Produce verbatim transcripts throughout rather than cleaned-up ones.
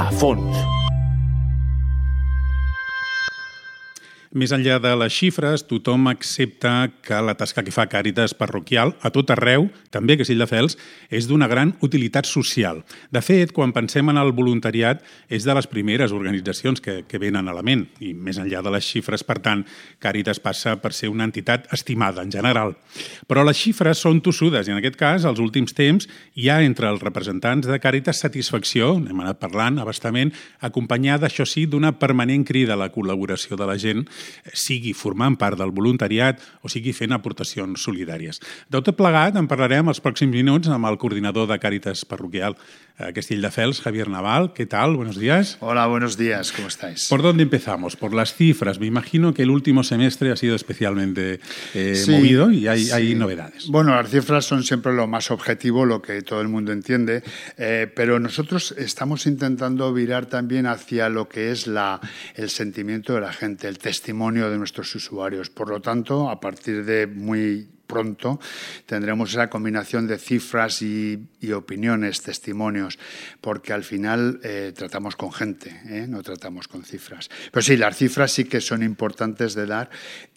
a fons. Més enllà de les xifres, tothom accepta que la tasca que fa Càritas Parroquial a tot arreu, també a Castelldefels, és d'una gran utilitat social. De fet, quan pensem en el voluntariat, és de les primeres organitzacions que, que venen a la ment, i més enllà de les xifres, per tant, Càritas passa per ser una entitat estimada en general. Però les xifres són tossudes, i en aquest cas, als últims temps, hi ha entre els representants de Càritas satisfacció, n'hem anat parlant a bastament, acompanyada, això sí, d'una permanent crida a la col·laboració de la gent, sigui formant part del voluntariat o sigui fent aportacions solidàries. De tot plegat en parlarem els pròxims minuts amb el coordinador de Càritas Parroquial a Castelldefels, Javier Naval. ¿Qué tal? Buenos días. Hola, buenos días. ¿Cómo estáis? ¿Por dónde empezamos? Por las cifras. Me imagino que el último semestre ha sido especialmente eh, sí, movido y hay, sí. hay novedades. Bueno, las cifras son siempre lo más objetivo, lo que todo el mundo entiende, eh, pero nosotros estamos intentando virar también hacia lo que es la, el sentimiento de la gente, el testimonio de nuestros usuarios. Por lo tanto, a partir de muy pronto tendremos esa combinación de cifras y, y opiniones, testimonios, porque al final eh, tratamos con gente, ¿eh? No tratamos con cifras. Pero sí, las cifras sí que son importantes de dar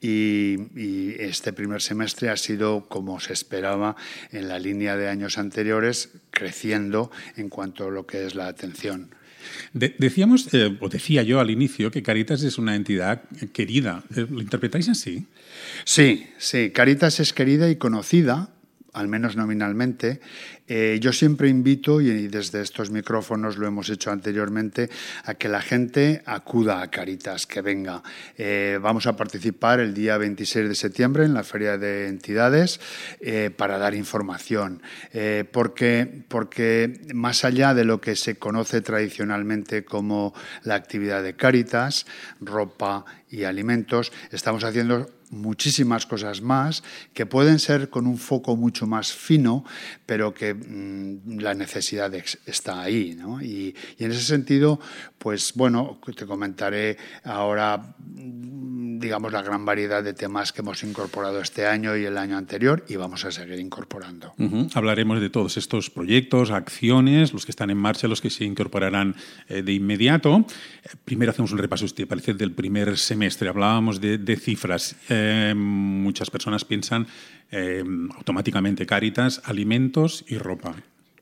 y, y este primer semestre ha sido como se esperaba en la línea de años anteriores, creciendo en cuanto a lo que es la atención. De, decíamos, eh, o decía yo al inicio, que Càritas es una entidad querida. ¿Lo interpretáis así? Sí, sí. Càritas es querida y conocida, al menos nominalmente. Eh, yo siempre invito, y desde estos micrófonos lo hemos hecho anteriormente, a que la gente acuda a Càritas, que venga. Eh, vamos a participar el día veintiséis de septiembre en la Feria de Entidades eh, para dar información, eh, porque, porque más allá de lo que se conoce tradicionalmente como la actividad de Càritas, ropa y alimentos, estamos haciendo muchísimas cosas más que pueden ser con un foco mucho más fino, pero que mmm, la necesidad ex, está ahí, ¿no? Y, y en ese sentido, pues bueno, te comentaré ahora, digamos, la gran variedad de temas que hemos incorporado este año y el año anterior y vamos a seguir incorporando. Uh-huh. Hablaremos de todos estos proyectos, acciones, los que están en marcha, los que se incorporarán eh, de inmediato. Eh, primero hacemos un repaso, ¿te parece?, del primer semestre. Hablábamos de, de cifras. Eh, muchas personas piensan eh, automáticamente Càritas, alimentos y ropa.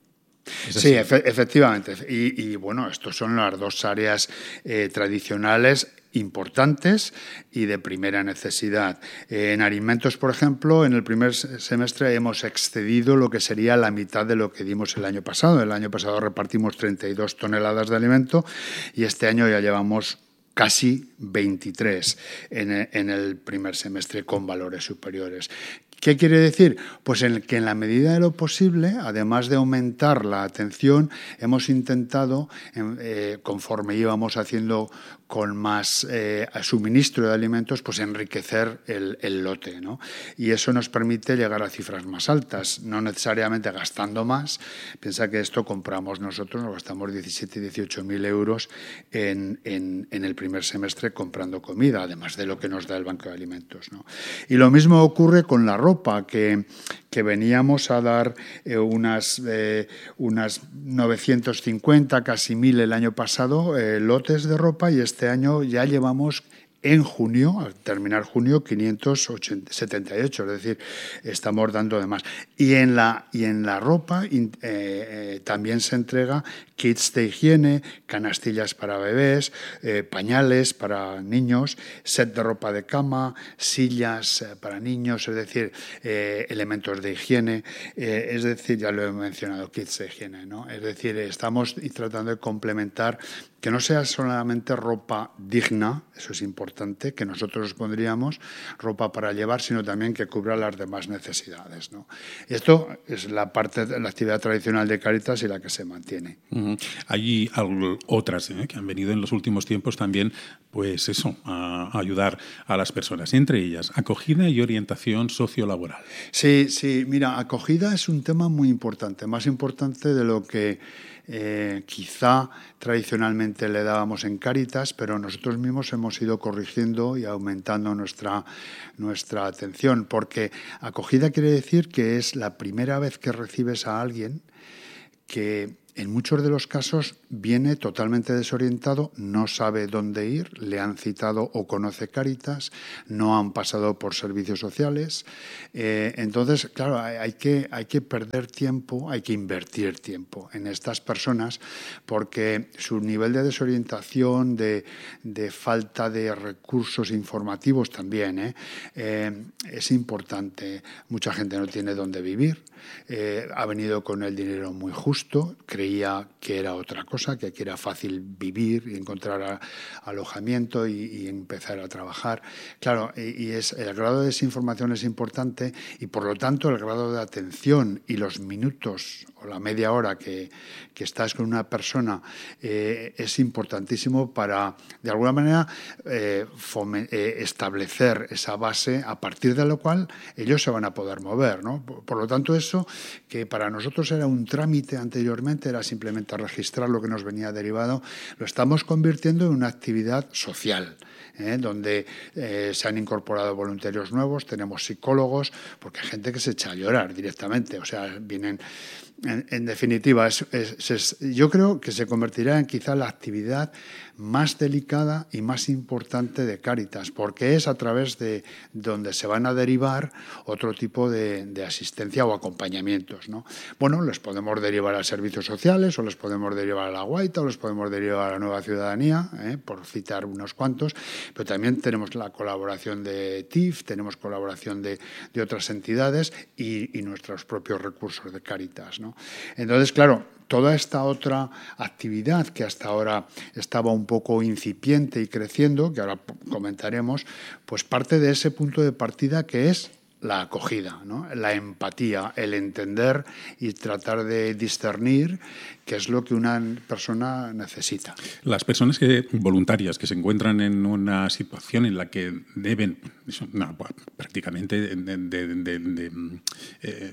Sí, efe- efectivamente. Y, y bueno, estos son las dos áreas eh, tradicionales importantes y de primera necesidad. Eh, en alimentos, por ejemplo, en el primer semestre hemos excedido lo que sería la mitad de lo que dimos el año pasado. El año pasado repartimos treinta y dos toneladas de alimento y este año ya llevamos casi veintitrés en el, en el primer semestre con valores superiores. ¿Qué quiere decir? Pues en que en la medida de lo posible, además de aumentar la atención, hemos intentado, eh, conforme íbamos haciendo con más eh, suministro de alimentos, pues enriquecer el, el lote, ¿no? Y eso nos permite llegar a cifras más altas, no necesariamente gastando más. Piensa que esto compramos nosotros, nos gastamos diecisiete, dieciocho mil euros en, en, en el primer semestre comprando comida, además de lo que nos da el Banco de Alimentos, ¿no? Y lo mismo ocurre con la ropa, que, que veníamos a dar eh, unas, eh, unas novecientos cincuenta, casi mil el año pasado, eh, lotes de ropa, y este año ya llevamos en junio, al terminar junio, quinientos setenta y ocho, es decir, estamos dando de más. Y en la, y en la ropa eh, eh, también se entrega kits de higiene, canastillas para bebés, eh, pañales para niños, set de ropa de cama, sillas eh, para niños, es decir, eh, elementos de higiene, eh, es decir, ya lo he mencionado, kits de higiene, ¿no? Es decir, estamos tratando de complementar que no sea solamente ropa digna, eso es importante, que nosotros os pondríamos, ropa para llevar, sino también que cubra las demás necesidades, ¿no? Esto es la parte de la actividad tradicional de Càritas y la que se mantiene. Uh-huh. Hay otras ¿eh? que han venido en los últimos tiempos también, pues eso, a, a ayudar a las personas, entre ellas acogida y orientación sociolaboral. Sí, sí, mira, acogida es un tema muy importante, más importante de lo que Eh, quizá tradicionalmente le dábamos en Càritas, pero nosotros mismos hemos ido corrigiendo y aumentando nuestra, nuestra atención, porque acogida quiere decir que es la primera vez que recibes a alguien que en muchos de los casos viene totalmente desorientado, no sabe dónde ir, le han citado o conoce Cáritas, no han pasado por servicios sociales. Eh, entonces, claro, hay que, hay que perder tiempo, hay que invertir tiempo en estas personas porque su nivel de desorientación, de, de falta de recursos informativos también ¿eh? Eh, es importante. Mucha gente no tiene dónde vivir, eh, ha venido con el dinero muy justo, creía que era otra cosa, que aquí era fácil vivir y encontrar a, alojamiento y, y empezar a trabajar. Claro, y, y es, el grado de desinformación es importante y por lo tanto el grado de atención y los minutos o la media hora que, que estás con una persona eh, es importantísimo para, de alguna manera, eh, fome, eh, establecer esa base a partir de lo cual ellos se van a poder mover, ¿no? Por, por lo tanto, eso que para nosotros era un trámite anteriormente, era simplemente registrar lo que nos venía derivado, lo estamos convirtiendo en una actividad social. ¿eh? Donde eh, se han incorporado voluntarios nuevos, tenemos psicólogos, porque hay gente que se echa a llorar directamente, o sea, vienen... En, en definitiva, es, es, es, yo creo que se convertirá en quizá la actividad más delicada y más importante de Cáritas, porque es a través de donde se van a derivar otro tipo de, de asistencia o acompañamientos, ¿no? Bueno, les podemos derivar a servicios sociales, o les podemos derivar a la Guaita, o les podemos derivar a la Nueva Ciudadanía, ¿eh? por citar unos cuantos, pero también tenemos la colaboración de T I F, tenemos colaboración de, de otras entidades y, y nuestros propios recursos de Cáritas, ¿no? Entonces, claro, toda esta otra actividad que hasta ahora estaba un poco incipiente y creciendo, que ahora comentaremos, pues parte de ese punto de partida que es la acogida, ¿no? La empatía, el entender y tratar de discernir qué es lo que una persona necesita. Las personas que, voluntarias que se encuentran en una situación en la que deben, no, prácticamente de, de, de, de, eh,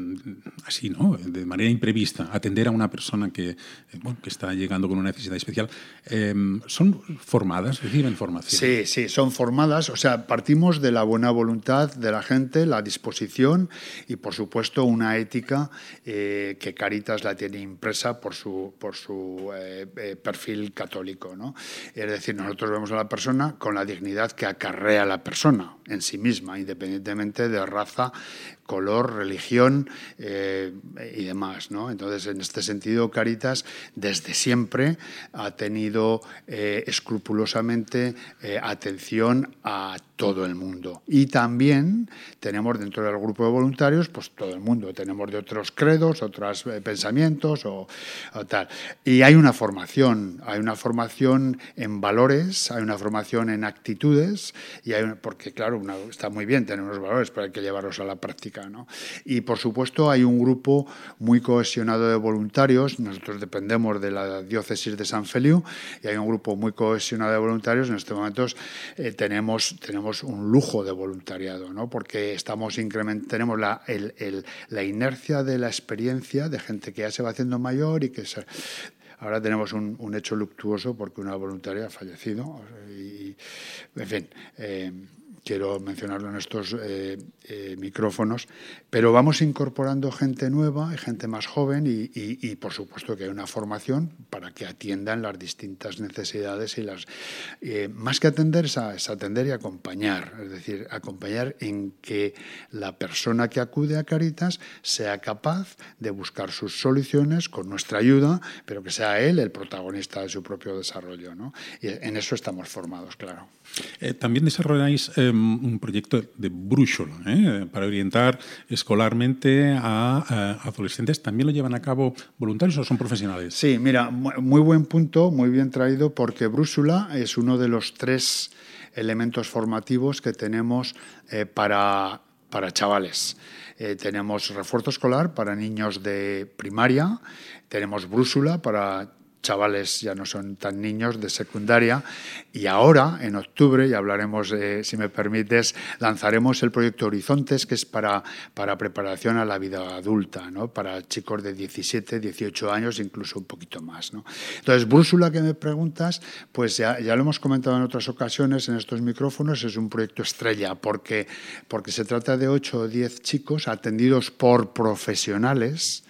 así, ¿no? De manera imprevista, atender a una persona que, bueno, que está llegando con una necesidad especial, eh, ¿son formadas? ¿Reciben formación? Sí, sí, son formadas. O sea, partimos de la buena voluntad de la gente, la disposición y, por supuesto, una ética eh, que Cáritas la tiene impresa por su, por su eh, eh, perfil católico, ¿no? Es decir, nosotros vemos a la persona con la dignidad que acarrea la persona en sí misma, independientemente de raza, color, religión eh, y demás, ¿no? Entonces, en este sentido, Cáritas desde siempre ha tenido eh, escrupulosamente eh, atención a todo el mundo. Y también tenemos dentro del grupo de voluntarios, pues todo el mundo. Tenemos de otros credos, otros eh, pensamientos o, o tal. Y hay una formación, hay una formación en valores, hay una formación en actitudes, y hay una, porque claro, una, está muy bien tener unos valores, pero hay que llevarlos a la práctica, ¿no? Y por supuesto hay un grupo muy cohesionado de voluntarios. Nosotros dependemos de la diócesis de San Feliu y hay un grupo muy cohesionado de voluntarios. En estos momentos eh, tenemos, tenemos un lujo de voluntariado, ¿no? Porque estamos incrementando, tenemos la, el, el, la inercia de la experiencia de gente que ya se va haciendo mayor y que se... Ahora tenemos un, un hecho luctuoso porque una voluntaria ha fallecido y, en fin, eh, quiero mencionarlo en estos eh, eh, micrófonos, pero vamos incorporando gente nueva, gente más joven y, y, y, por supuesto, que hay una formación para que atiendan las distintas necesidades y las... Eh, más que atender es, a, es atender y acompañar, es decir, acompañar en que la persona que acude a Cáritas sea capaz de buscar sus soluciones con nuestra ayuda, pero que sea él el protagonista de su propio desarrollo, ¿no? Y en eso estamos formados, claro. Eh, también desarrolláis eh, un proyecto de brújula ¿eh? para orientar escolarmente a, a adolescentes. ¿También lo llevan a cabo voluntarios o son profesionales? Sí, mira, muy buen punto, muy bien traído, porque brújula es uno de los tres elementos formativos que tenemos eh, para, para chavales. Eh, tenemos refuerzo escolar para niños de primaria, tenemos brújula para chavales, ya no son tan niños, de secundaria, y ahora, en octubre, y hablaremos, eh, si me permites, lanzaremos el proyecto Horizontes, que es para, para preparación a la vida adulta, ¿no? Para chicos de diecisiete, dieciocho años, incluso un poquito más, ¿no? Entonces, brújula que me preguntas, pues ya, ya lo hemos comentado en otras ocasiones en estos micrófonos, es un proyecto estrella, porque, porque se trata de ocho o diez chicos atendidos por profesionales.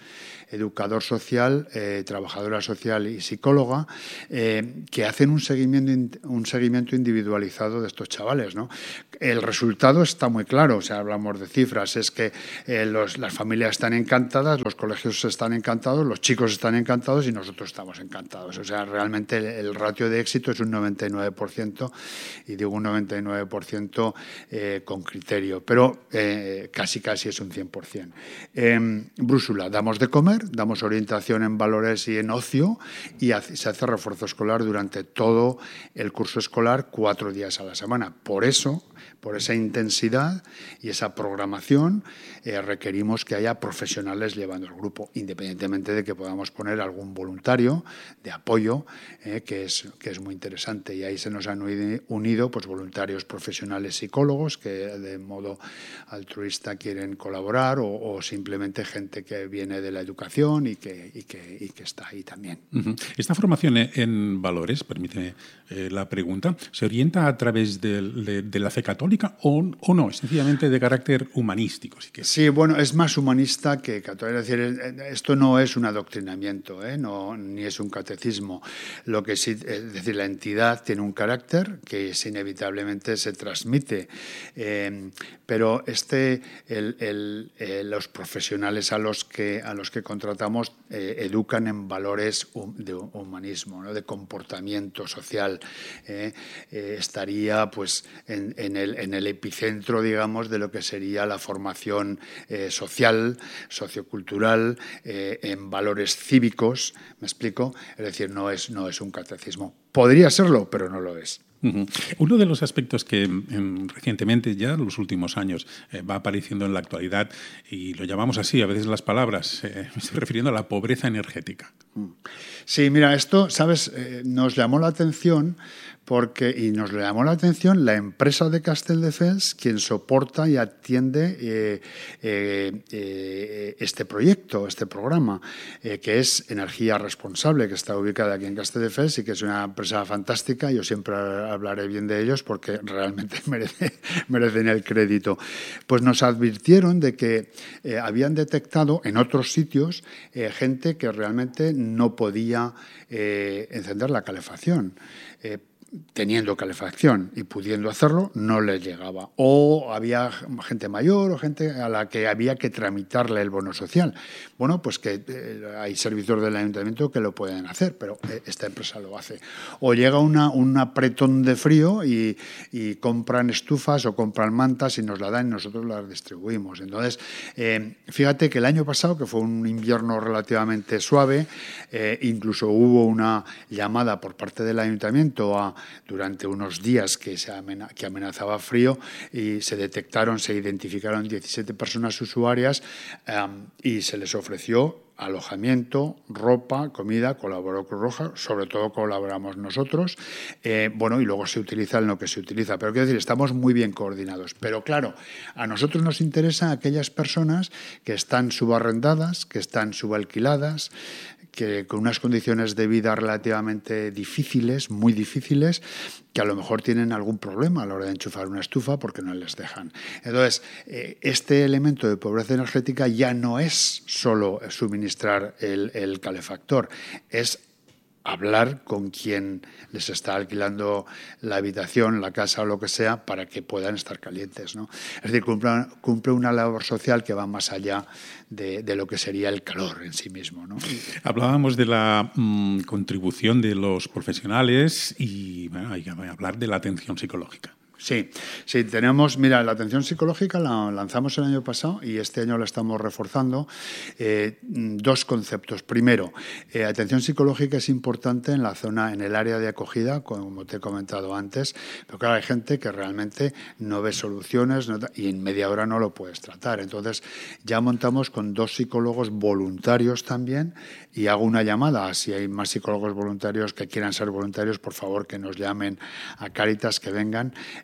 educador social, eh, trabajadora social y psicóloga, eh, que hacen un seguimiento, un seguimiento individualizado de estos chavales, ¿no? El resultado está muy claro, o sea, hablamos de cifras, es que eh, los, las familias están encantadas, los colegios están encantados, los chicos están encantados y nosotros estamos encantados. O sea, realmente el, el ratio de éxito es un noventa y nueve por ciento, y digo un noventa y nueve por ciento eh, con criterio, pero eh, casi casi es un cien por ciento. Eh, brújula, damos de comer, damos orientación en valores y en ocio, y hace, se hace refuerzo escolar durante todo el curso escolar, cuatro días a la semana. Por eso, por esa intensidad y esa programación, eh, requerimos que haya profesionales llevando el grupo, independientemente de que podamos poner algún voluntario de apoyo, eh, que, es, que es muy interesante. Y ahí se nos han unido pues, voluntarios profesionales psicólogos que de modo altruista quieren colaborar, o, o simplemente gente que viene de la educación y que, y que, y que está ahí también. Uh-huh. Esta formación en valores, permíteme eh, la pregunta, ¿se orienta a través de, de, de la fe católica o, o no? Es sencillamente de carácter humanístico. Si sí, bueno, es más humanista que católico. Es decir, esto no es un adoctrinamiento, ¿eh? No, ni es un catecismo. Lo que sí, es decir, la entidad tiene un carácter que es, inevitablemente se transmite, eh, pero este, el, el, eh, los profesionales a los que, a los que contratamos eh, educan en valores de humanismo, ¿no? De comportamiento social. Eh, eh, estaría pues en, en, el, en el epicentro, digamos, de lo que sería la formación eh, social, sociocultural, eh, en valores cívicos, ¿me explico? Es decir, no es, no es un catecismo. Podría serlo, pero no lo es. Uh-huh. Uno de los aspectos que eh, recientemente, ya en los últimos años, eh, va apareciendo en la actualidad, y lo llamamos así, a veces las palabras, eh, me estoy refiriendo a la pobreza energética. Sí, mira, esto, ¿sabes? Eh, nos llamó la atención porque, y nos le llamó la atención la empresa de Castelldefels, quien soporta y atiende eh, eh, eh, este proyecto, este programa, eh, que es Energía Responsable, que está ubicada aquí en Castelldefels y que es una empresa fantástica. Yo siempre hablaré bien de ellos porque realmente merece, merecen el crédito. Pues nos advirtieron de que eh, habían detectado en otros sitios eh, gente que realmente no podía eh, encender la calefacción. Eh, teniendo calefacción y pudiendo hacerlo, no les llegaba. O había gente mayor o gente a la que había que tramitarle el bono social. Bueno, pues que eh, hay servicios del ayuntamiento que lo pueden hacer, pero eh, esta empresa lo hace. O llega una, un apretón de frío y, y compran estufas o compran mantas y nos la dan y nosotros las distribuimos. Entonces, eh, fíjate que el año pasado, que fue un invierno relativamente suave, eh, incluso hubo una llamada por parte del ayuntamiento a durante unos días que, se amena, que amenazaba frío, y se detectaron, se identificaron diecisiete personas usuarias um, y se les ofreció alojamiento, ropa, comida. Colaboró Cruz Roja, sobre todo colaboramos nosotros, eh, bueno, y luego se utiliza en lo que se utiliza. Pero quiero decir, estamos muy bien coordinados. Pero claro, a nosotros nos interesan aquellas personas que están subarrendadas, que están subalquiladas, que con unas condiciones de vida relativamente difíciles, muy difíciles, que a lo mejor tienen algún problema a la hora de enchufar una estufa porque no les dejan. Entonces, eh, este elemento de pobreza energética ya no es solo suministrar el, el calefactor, es hablar con quien les está alquilando la habitación, la casa o lo que sea, para que puedan estar calientes, ¿no? Es decir, cumple, cumple una labor social que va más allá de, de lo que sería el calor en sí mismo, ¿no? Hablábamos de la mmm, contribución de los profesionales y bueno, hay que hablar de la atención psicológica. Sí, sí, tenemos, mira, la atención psicológica la lanzamos el año pasado y este año la estamos reforzando. Eh, dos conceptos. Primero, eh, atención psicológica es importante en la zona, en el área de acogida, como te he comentado antes, pero claro, hay gente que realmente no ve soluciones no, y en media hora no lo puedes tratar. Entonces, ya montamos con dos psicólogos voluntarios también, y hago una llamada, si hay más psicólogos voluntarios que quieran ser voluntarios, por favor que nos llamen a Cáritas, que vengan.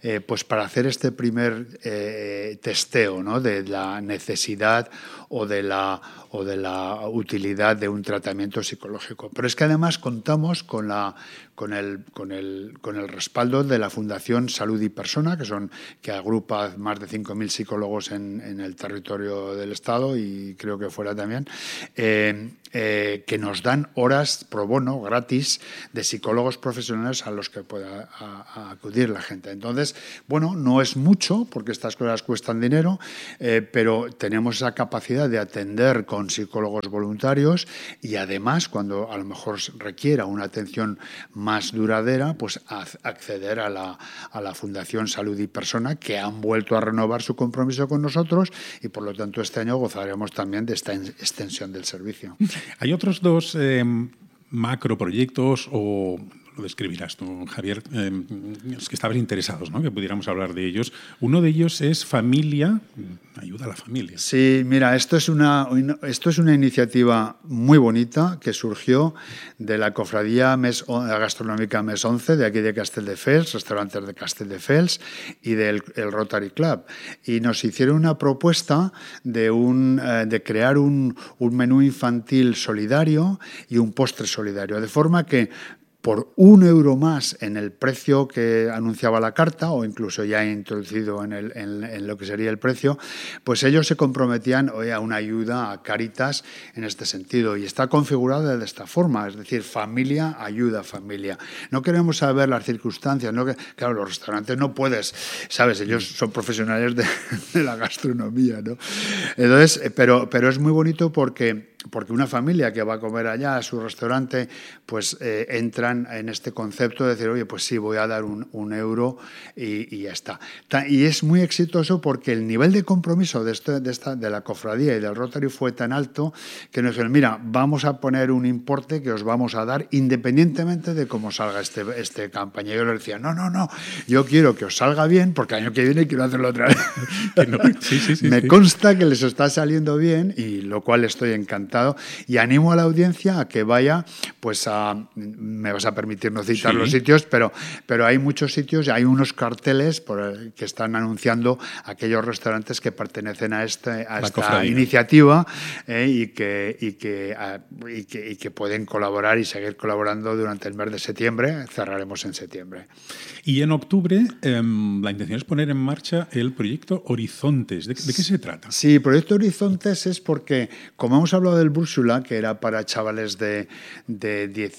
eh, pues para hacer este primer eh, testeo, ¿no?, de la necesidad o de la o de la utilidad de un tratamiento psicológico. Pero es que además contamos con la con el con el con el respaldo de la Fundación Salud y Persona, que son que agrupa más de cinco mil psicólogos en, en el territorio del Estado y creo que fuera también, eh, eh, que nos dan horas pro bono gratis de psicólogos profesionales a los que pueda a, a acudir la gente. Entonces, bueno, no es mucho porque estas cosas cuestan dinero, eh, pero tenemos esa capacidad de atender con psicólogos voluntarios y además, cuando a lo mejor requiera una atención más duradera, pues acceder a la, a la Fundación Salud y Persona, que han vuelto a renovar su compromiso con nosotros y por lo tanto este año gozaremos también de esta extensión del servicio. Hay otros dos eh, macroproyectos, o lo describirás tú, Javier, eh, los que estabas interesados, ¿no?, que pudiéramos hablar de ellos. Uno de ellos es Familia, ayuda a la familia. Sí, mira, esto es una, esto es una iniciativa muy bonita que surgió de la Cofradía Mes, Gastronómica Mes once, de aquí de Castelldefels, restaurantes de Castelldefels, y del el Rotary Club. Y nos hicieron una propuesta de, un, eh, de crear un, un menú infantil solidario y un postre solidario, de forma que por un euro más en el precio que anunciaba la carta, o incluso ya introducido en, el, en, en lo que sería el precio, pues ellos se comprometían oye, a una ayuda a Cáritas en este sentido. Y está configurada de esta forma, es decir, familia ayuda a familia. No queremos saber las circunstancias, ¿no? Que, claro, los restaurantes no puedes, ¿sabes? Ellos son profesionales de, de la gastronomía, ¿no? Entonces, pero, pero es muy bonito porque... porque una familia que va a comer allá a su restaurante, pues eh, entran en este concepto de decir, oye, pues sí, voy a dar un, un euro y, y ya está. Y es muy exitoso porque el nivel de compromiso de, este, de, esta, de la cofradía y del Rotary fue tan alto que nos dijeron, mira, vamos a poner un importe que os vamos a dar independientemente de cómo salga este, este campaña. Y yo les decía, no, no, no, yo quiero que os salga bien porque el año que viene quiero hacerlo otra vez. no, sí, sí, sí, Me sí. consta que les está saliendo bien y lo cual estoy encantado. Y animo a la audiencia a que vaya, pues a, me vas a permitir no citar sí. los sitios, pero, pero hay muchos sitios y hay unos carteles por el, que están anunciando aquellos restaurantes que pertenecen a, este, a esta cofradía. iniciativa eh, y, que, y, que, a, y, que, y que pueden colaborar y seguir colaborando durante el mes de septiembre. Cerraremos en septiembre. Y en octubre eh, la intención es poner en marcha el proyecto Horizontes. ¿De, de qué se trata? Sí, el proyecto Horizontes es porque, como hemos hablado del Brúxula, que era para chavales de, de, diez,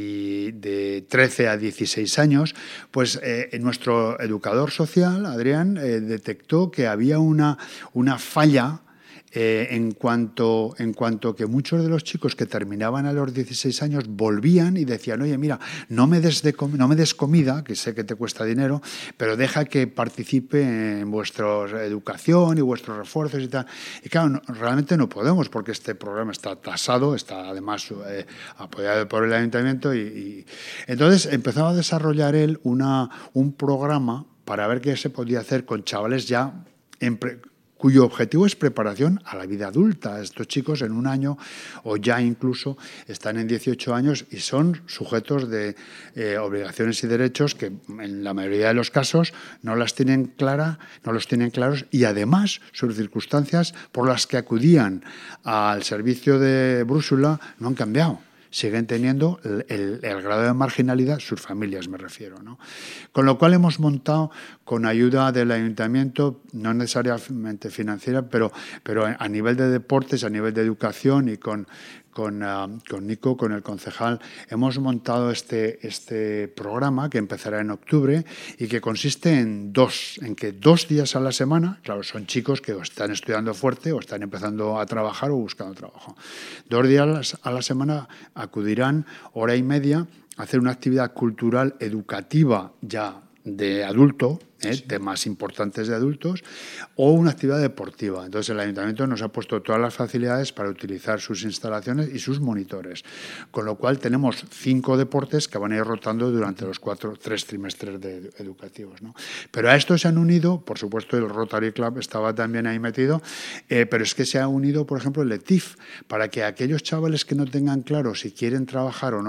de trece a dieciséis años, pues eh, nuestro educador social, Adrián, eh, detectó que había una, una falla Eh, en cuanto en cuanto que muchos de los chicos que terminaban a los dieciséis años volvían y decían, oye, mira, no me des, de com- no me des comida, que sé que te cuesta dinero, pero deja que participe en vuestra educación y vuestros refuerzos y tal. Y claro, no, realmente no podemos porque este programa está tasado, está además eh, apoyado por el ayuntamiento y, y entonces empezó a desarrollar él una, un programa para ver qué se podía hacer con chavales ya en pre- cuyo objetivo es preparación a la vida adulta. Estos chicos en un año o ya incluso están en dieciocho años y son sujetos de eh, obligaciones y derechos que en la mayoría de los casos no las tienen clara, no los tienen claros y además sus circunstancias por las que acudían al servicio de Brúxula no han cambiado. Siguen teniendo el, el, el grado de marginalidad, sus familias me refiero, ¿no? Con lo cual hemos montado con ayuda del ayuntamiento, no necesariamente financiera, pero, pero a nivel de deportes, a nivel de educación y con, con, uh, con Nico, con el concejal, hemos montado este, este programa que empezará en octubre y que consiste en dos, en que dos días a la semana, claro, son chicos que o están estudiando fuerte o están empezando a trabajar o buscando trabajo. Dos días a la semana acudirán hora y media a hacer una actividad cultural educativa ya de adulto, ¿eh? sí. temas importantes de adultos, o una actividad deportiva. Entonces el ayuntamiento nos ha puesto todas las facilidades para utilizar sus instalaciones y sus monitores, con lo cual tenemos cinco deportes que van a ir rotando durante los cuatro, tres trimestres de educativos, ¿no? Pero a esto se han unido, por supuesto el Rotary Club estaba también ahí metido, eh, pero es que se ha unido, por ejemplo, el E T I F, para que aquellos chavales que no tengan claro si quieren trabajar o no,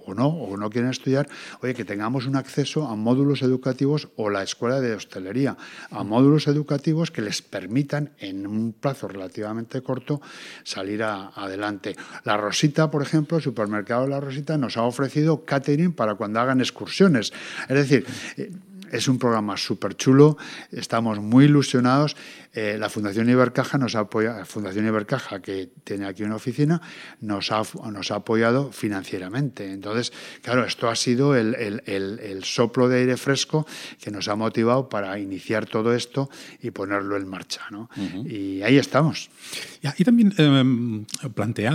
o no, o no quieren estudiar, oye, que tengamos un acceso a módulos educativos o la escuela de hostelería, a módulos educativos que les permitan en un plazo relativamente corto salir a, adelante. La Rosita, por ejemplo, el supermercado La Rosita nos ha ofrecido catering para cuando hagan excursiones. Es decir, es un programa súper chulo, estamos muy ilusionados. Eh, la Fundación Ibercaja nos ha apoyado, la Fundación Ibercaja, que tiene aquí una oficina, nos ha, nos ha apoyado financieramente. Entonces, claro, esto ha sido el, el, el, el soplo de aire fresco que nos ha motivado para iniciar todo esto y ponerlo en marcha, ¿no? Uh-huh. Y ahí estamos. Y, y también eh, planteaba